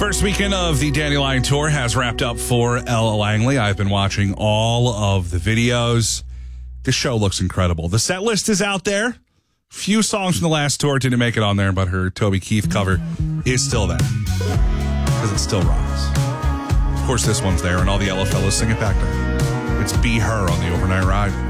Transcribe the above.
First weekend of the Dandelion Tour has wrapped up for Ella Langley. I've been watching all of the videos. This show looks incredible. The set list is out there. Few songs from the last tour didn't make it on there, but her Toby Keith cover is still there because it still rocks. Of course, this one's there, and all the Ella fellas sing it back there. It's Be Her on the Overnight Ride.